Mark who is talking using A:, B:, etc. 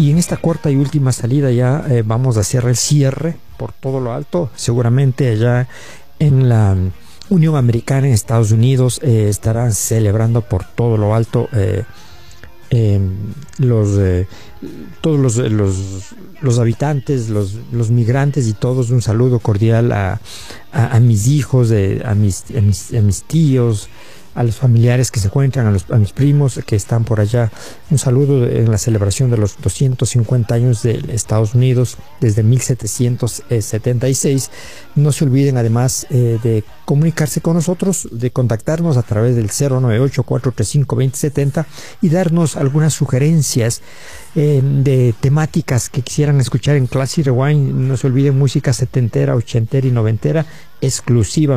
A: Y en esta cuarta y última salida ya vamos a hacer el cierre por todo lo alto. Seguramente allá en la Unión Americana, en Estados Unidos, estarán celebrando por todo lo alto todos los habitantes, los migrantes y todos. Un saludo cordial a mis hijos, a mis tíos, a los familiares que se encuentran, a mis primos que están por allá. Un saludo en la celebración de los 250 años de Estados Unidos desde 1776. No se olviden además de comunicarse con nosotros, de contactarnos a través del 098-435-2070 y darnos algunas sugerencias de temáticas que quisieran escuchar en Classic Rewind. No se olviden, música setentera, ochentera y noventera exclusiva.